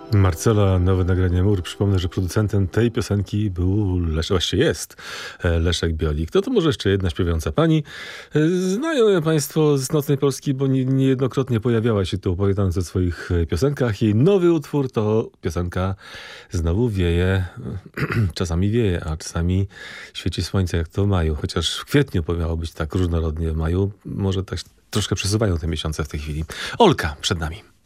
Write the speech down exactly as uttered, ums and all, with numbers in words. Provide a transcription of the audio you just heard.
Marcela, nowe nagranie Mur. Przypomnę, że producentem tej piosenki był Leszek, właściwie jest Leszek Biolik. To to może jeszcze jedna śpiewająca pani. Znają ją państwo z Nocnej Polski, bo nie, niejednokrotnie pojawiała się tu, opowiadając o swoich piosenkach. Jej nowy utwór to piosenka Znowu wieje. Czasami wieje, a czasami świeci słońce, jak to w maju. Chociaż w kwietniu miało być tak różnorodnie, w maju może tak troszkę przesuwają te miesiące w tej chwili. Olka przed nami.